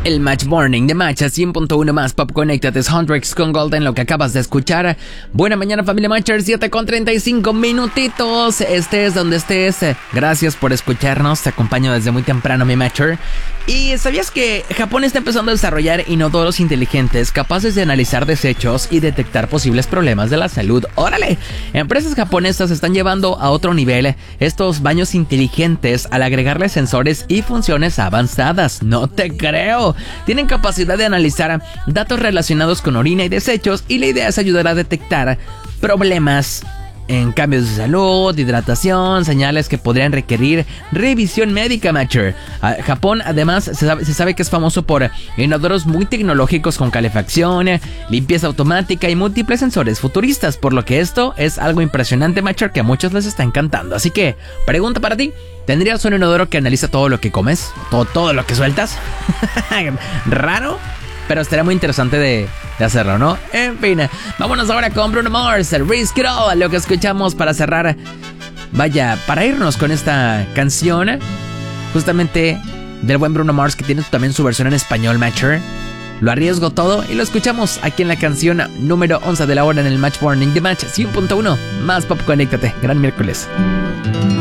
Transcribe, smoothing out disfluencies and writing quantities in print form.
El Match Morning de Match a 100.1 más Pop Connected es Hundreds con Golden, lo que acabas de escuchar. Buena mañana, familia Matcher, 7:35 minutitos. Estés donde estés, gracias por escucharnos. Te acompaño desde muy temprano, mi Matcher. ¿Y sabías que Japón está empezando a desarrollar inodoros inteligentes capaces de analizar desechos y detectar posibles problemas de la salud? ¡Órale! Empresas japonesas están llevando a otro nivel estos baños inteligentes al agregarle sensores y funciones avanzadas. ¡No te creo! Tienen capacidad de analizar datos relacionados con orina y desechos, y la idea es ayudar a detectar problemas en cambios de salud, hidratación, señales que podrían requerir revisión médica, Matcher. Japón además se sabe que es famoso por inodoros muy tecnológicos con calefacción, limpieza automática y múltiples sensores futuristas, por lo que esto es algo impresionante, Matcher, que a muchos les está encantando. Así que, pregunta para ti: ¿tendrías un inodoro que analiza todo lo que comes? ¿Todo lo que sueltas? Raro, pero estaría muy interesante de hacerlo, ¿no? En fin, vámonos ahora con Bruno Mars, Risk It All, lo que escuchamos para cerrar. Vaya, para irnos con esta canción, justamente del buen Bruno Mars, que tiene también su versión en español, Matcher. Lo arriesgo todo y lo escuchamos aquí en la canción número 11 de la hora en el Match Morning de Match 100.1 más Pop. Conéctate. Gran miércoles.